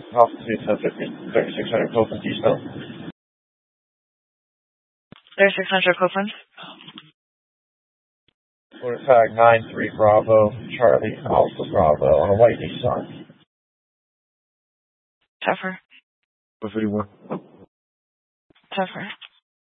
Alpha 3600 Copeland, East Hill. 3600 Copeland. Order tag 93 Bravo, Charlie Alpha Bravo on a white Nissan. Tougher. What do you want? Tougher.